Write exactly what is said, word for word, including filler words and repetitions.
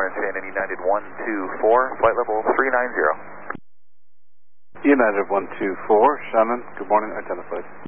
Shannon, United one two four, flight level three nine zero. United one two four, Shannon, good morning, identified.